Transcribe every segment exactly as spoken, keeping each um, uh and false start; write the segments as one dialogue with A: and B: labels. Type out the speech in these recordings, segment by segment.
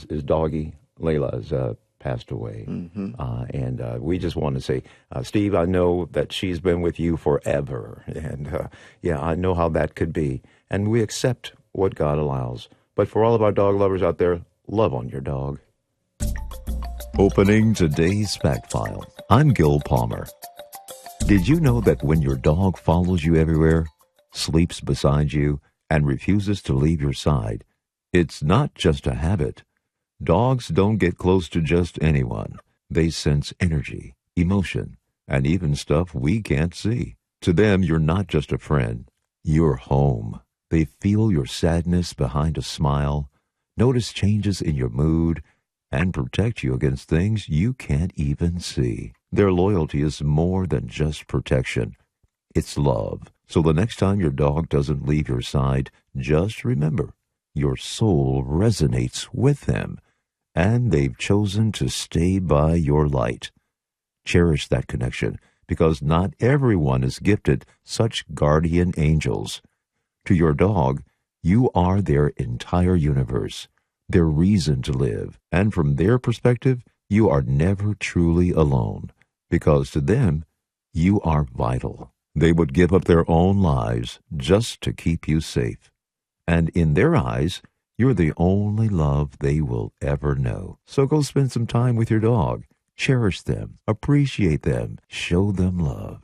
A: his doggy, Layla, has uh, passed away.
B: Mm-hmm.
A: Uh, and uh, we just want to say, uh, Steve, I know that she's been with you forever. And, uh, yeah, I know how that could be. And we accept what God allows. But for all of our dog lovers out there, love on your dog.
C: Opening today's Fact File, I'm Gil Palmer. Did you know that when your dog follows you everywhere, sleeps beside you, and refuses to leave your side, it's not just a habit? Dogs don't get close to just anyone. They sense energy, emotion, and even stuff we can't see. To them, you're not just a friend. You're home. They feel your sadness behind a smile, notice changes in your mood, and protect you against things you can't even see. Their loyalty is more than just protection. It's love. So the next time your dog doesn't leave your side, just remember, your soul resonates with them, and they've chosen to stay by your light. Cherish that connection, because not everyone is gifted such guardian angels. To your dog, you are their entire universe, their reason to live, and from their perspective, you are never truly alone, because to them, you are vital. They would give up their own lives just to keep you safe. And in their eyes, you're the only love they will ever know. So go spend some time with your dog. Cherish them, appreciate them, show them love.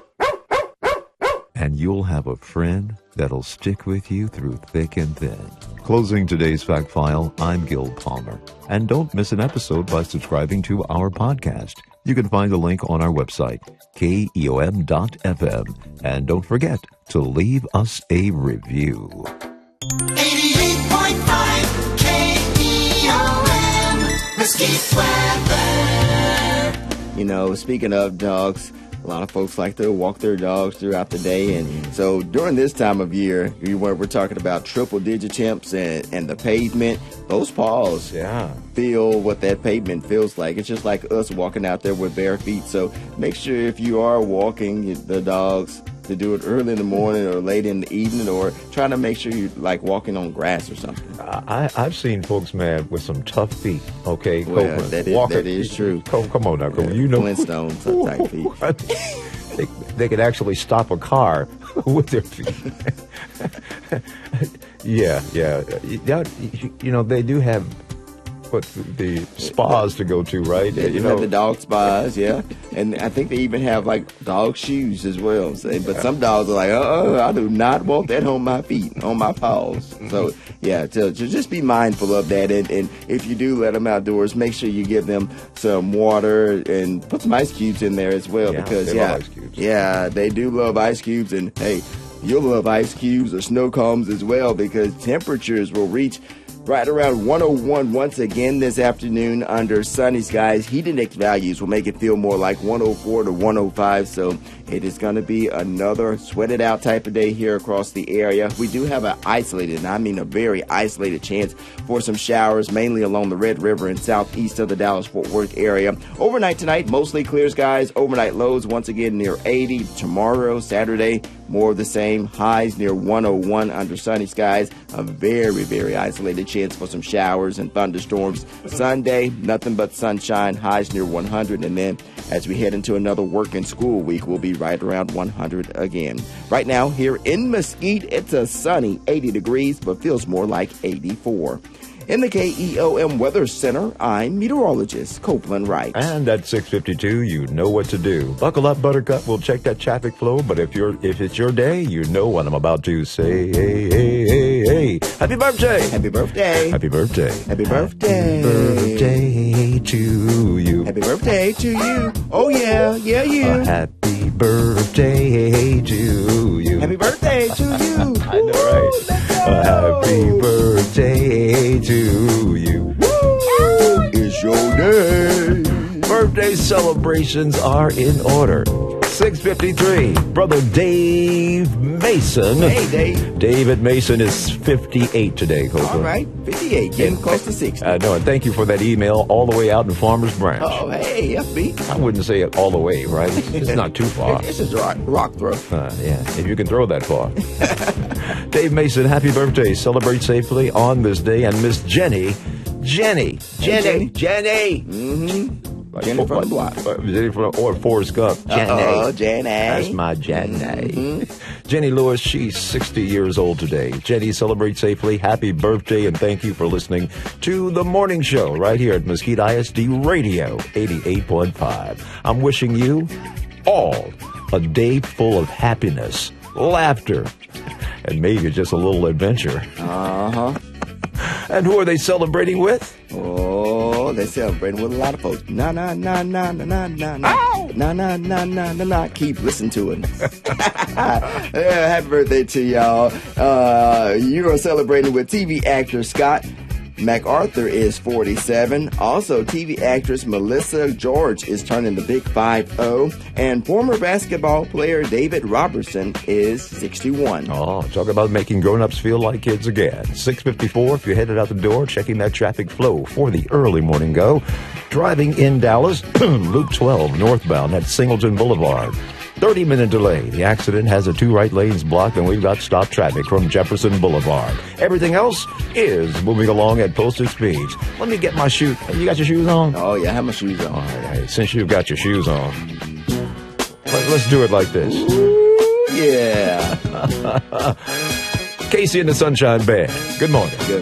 C: And you'll have a friend that'll stick with you through thick and thin. Closing today's Fact File, I'm Gil Palmer. And don't miss an episode by subscribing to our podcast. You can find the link on our website, K E O M dot F M. And don't forget to leave us a review.
D: eighty-eight point five K E O M, Mesquite Weather.
B: You know, speaking of dogs, a lot of folks like to walk their dogs throughout the day. And so during this time of year, where we're talking about triple-digit temps and, and the pavement, those paws
A: Yeah.
B: feel what that pavement feels like. It's just like us walking out there with bare feet. So make sure if you are walking the dogs to do it early in the morning or late in the evening, or trying to make sure you're like walking on grass or something.
A: I, I've seen folks, man, with some tough feet, okay?
B: Well,
A: Copeland,
B: that is-
A: walking-
B: that is true.
A: Come, come on now, come,
B: Yeah,
A: you know.
B: Flintstones type feet.
A: they, they could actually stop a car with their feet. yeah, yeah. That, you know, they do have what the spas to go to, right?
B: Yeah, you,
A: you
B: have
A: know,
B: the dog spas, yeah. And I think they even have like dog shoes as well. So, but some dogs are like, uh-uh, I do not want that on my feet, on my paws. So, yeah, to, to just be mindful of that. And, and if you do let them outdoors, make sure you give them some water and put some ice cubes in there as well.
A: Yeah,
B: because,
A: they
B: yeah,
A: love ice cubes.
B: yeah, they do love ice cubes. And, hey, you'll love ice cubes or snow cones as well, because temperatures will reach right around one oh one once again this afternoon under sunny skies. Heat index values will make it feel more like one oh four to one oh five, so it is going to be another sweated out type of day here across the area. We do have an isolated, and I mean a very isolated chance for some showers, mainly along the Red River and southeast of the Dallas-Fort Worth area. Overnight tonight, mostly clear skies. Overnight lows once again near eighty. Tomorrow, Saturday, more of the same. Highs near one oh one under sunny skies. A very, very isolated chance for some showers and thunderstorms. Sunday, nothing but sunshine. Highs near one hundred. And then as we head into another work and school week, we'll be right around one hundred again. Right now, here in Mesquite, it's a sunny eighty degrees, but feels more like eighty-four. In the K E O M Weather Center, I'm meteorologist Copeland Wright.
A: And at six fifty-two, you know what to do. Buckle up, Buttercup. We'll check that traffic flow. But if you're if it's your day, you know what I'm about to say. Hey, hey, hey, hey. Happy birthday.
B: Happy birthday.
A: Happy birthday.
B: Happy birthday.
A: Happy birthday to you.
B: Happy birthday to you. Oh, yeah. Yeah, you.
A: A happy birthday to you.
B: Happy birthday to you.
A: I know, right? A happy birthday to you.
B: It's your day.
A: Birthday celebrations are in order. six fifty-three, Brother Dave Mason.
B: Hey, Dave.
A: David Mason is fifty-eight today, Copeland.
B: All right. fifty-eight. Getting close to sixty.
A: I know, and thank you for that email all the way out in Farmers Branch.
B: Oh, hey, F B.
A: I wouldn't say it all the way, right? It's, it's not too far.
B: It's just rock, rock throw.
A: Uh, yeah, if you can throw that far. Dave Mason, happy birthday. Celebrate safely on this day. And Miss Jenny, Jenny. Jenny.
B: Jenny.
A: Jenny.
B: Mm-hmm. Jenny from the block.
A: Uh, Jenny from, or Forrest Gump. Jenny.
B: Uh-oh, Jenny.
A: That's my Jenny.
B: Mm-hmm.
A: Jenny Lewis, she's sixty years old today. Jenny, celebrate safely. Happy birthday, and thank you for listening to The Morning Show right here at Mesquite I S D Radio eighty-eight point five. I'm wishing you all a day full of happiness, laughter, and maybe just a little adventure.
B: Uh-huh.
A: And who are they celebrating with?
B: Oh, they're celebrating with a lot of folks. Na na na na na na na na na na na na na na. Keep listening to it. Yeah, happy birthday to y'all. Uh, you are celebrating with T V actor Scott MacArthur is forty-seven. Also, T V actress Melissa George is turning the big five oh. And former basketball player David Robertson is sixty-one.
A: Oh, talk about making grown-ups feel like kids again. six fifty-four, if you're headed out the door, checking that traffic flow for the early morning go. Driving in Dallas, Loop twelve northbound at Singleton Boulevard. thirty-minute delay. The accident has the two right lanes blocked, and we've got stop traffic from Jefferson Boulevard. Everything else is moving along at posted speeds. Let me get my shoe. You got your shoes on?
B: Oh, yeah, I have my shoes on.
A: All right, since you've got your shoes on, let, let's do it like this.
B: Ooh, yeah.
A: Casey and the Sunshine Band. Good morning.
B: Good